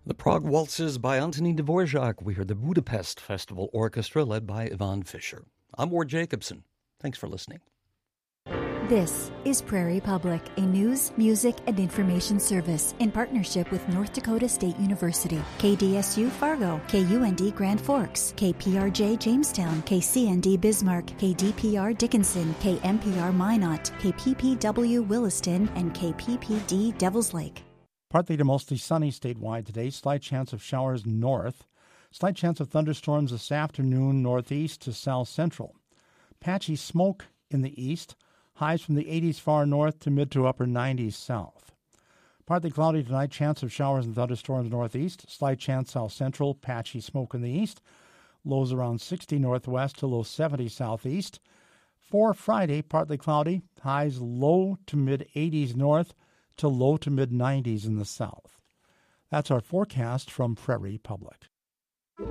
The Prague Waltzes by Antonín Dvorak. We heard the Budapest Festival Orchestra led by Yvonne Fisher. I'm Ward Jacobson. Thanks for listening. This is Prairie Public, a news, music, and information service in partnership with North Dakota State University, KDSU Fargo, KUND Grand Forks, KPRJ Jamestown, KCND Bismarck, KDPR Dickinson, KMPR Minot, KPPW Williston, and KPPD Devils Lake. Partly to mostly sunny statewide today. Slight chance of showers north. Slight chance of thunderstorms this afternoon northeast to south central. Patchy smoke in the east. Highs from the 80s far north to mid to upper 90s south. Partly cloudy tonight. Chance of showers and thunderstorms northeast. Slight chance south central. Patchy smoke in the east. Lows around 60 northwest to low 70 southeast. For Friday, partly cloudy. Highs low to mid 80s north to low to mid 90s in the south. That's our forecast from Prairie Public.